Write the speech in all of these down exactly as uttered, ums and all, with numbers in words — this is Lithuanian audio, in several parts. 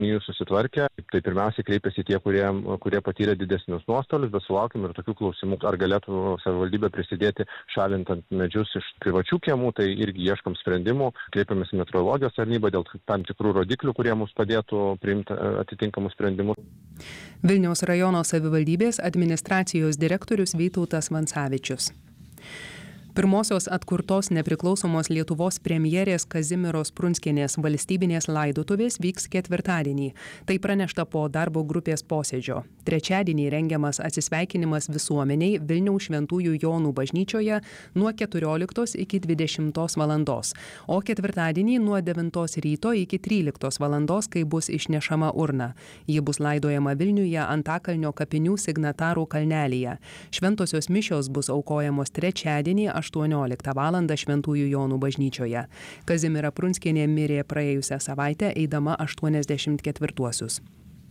Jų susitvarkė, tai pirmiausiai kreipėsi tie, kurie, kurie patyrė didesnius nuostolius, bet sulaukime ir tokių klausimų, ar galėtų savivaldybė prisidėti šalintant medžius iš privačių kiemų, tai irgi ieškom sprendimų, kreipiamės į meteorologijos tarnybą dėl tam tikrų rodiklių, kurie mums padėtų priimti atitinkamus sprendimus. Vilniaus rajono savivaldybės administracijos direktorius Vytautas Vansavičius. Pirmosios atkurtos nepriklausomos Lietuvos premjerės Kazimieros Prunskienės valstybinės laidotuvės vyks ketvirtadienį. Tai pranešta po darbo grupės posėdžio. Trečiadienį rengiamas atsisveikinimas visuomeniai Vilniaus Šventųjų Jonų bažnyčioje nuo keturioliktos iki dvidešimtos valandos, o ketvirtadienį nuo devintos ryto iki tryliktos valandos, kai bus išnešama urna. Ji bus laidojama Vilniuje Antakalnio kapinių signatarų kalnelyje. Šventosios mišios bus aukojamos trečiadienį aštuonioliktą valandą Šventųjų Jonų bažnyčioje. Kazimiera Prunskienė mirė praėjusią savaitę eidama aštuoniasdešimt ketvirtuosius.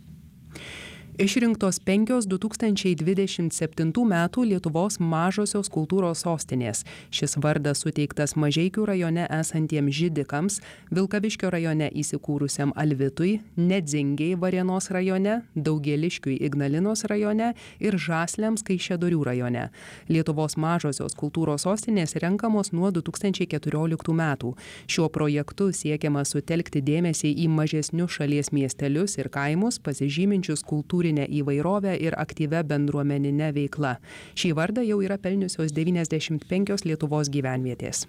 Išrinktos penkios du tūkstančiai dvidešimt septintų metų Lietuvos mažosios kultūros sostinės. Šis vardas suteiktas Mažeikių rajone esantiems židikams, Vilkaviškio rajone įsikūrusiam Alvitui, Nedzingiai Varėnos rajone, Daugėliškiui Ignalinos rajone ir Žasliams Kaišiadorių rajone. Lietuvos mažosios kultūros sostinės renkamos nuo du tūkstančiai keturioliktų metų. Šiuo projektu siekiama sutelkti dėmesį į mažesnius šalies miestelius ir kaimus, pasižyminčius kultūrinį įvairovę ir aktyvę bendruomeninę veiklą. Šį vardą jau yra pelniusios devyniasdešimt penkios Lietuvos gyvenvietės.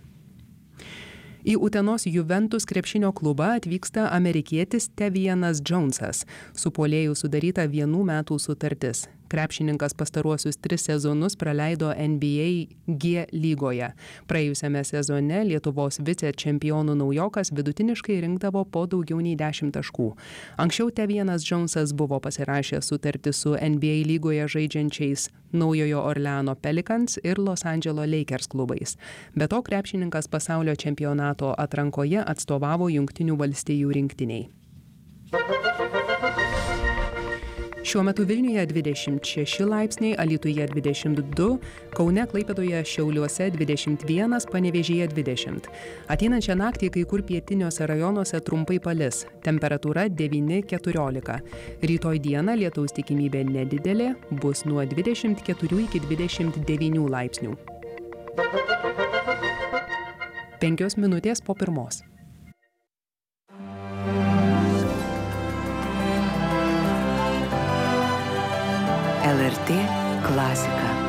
Į Utenos Juventus krepšinio klubą atvyksta amerikietis Tevianas Jonesas. Su puolėju sudaryta vienų metų sutartis. Krepšininkas pastaruosius tris sezonus praleido N B A G lygoje. Praėjusiame sezone Lietuvos vicečempionų naujokas vidutiniškai rinkdavo po daugiau nei dešimt taškų. Anksčiau Tevianas Jonesas buvo pasirašęs sutartį su N B A lygoje žaidžiančiais Naujojo Orleano Pelicans ir Los Angeles Lakers klubais. Be to, krepšininkas pasaulio čempionato atrankoje atstovavo Jungtinių valstijų rinktiniai. Šiuo metu Vilniuje dvidešimt šeši laipsniai, Alytuje dvidešimt du, Kaune, Klaipėdoje, Šiauliuose dvidešimt vienas, Panevėžyje dvidešimt. Ateinančią naktį kai kur pietiniuose rajonuose trumpai palis. Temperatūra devyni keturiolika. Rytoj dieną lietaus tikimybė nedidelė, bus nuo dvidešimt keturių iki dvidešimt devynių laipsnių. Penkios minutės po pirmos. L R T klasika.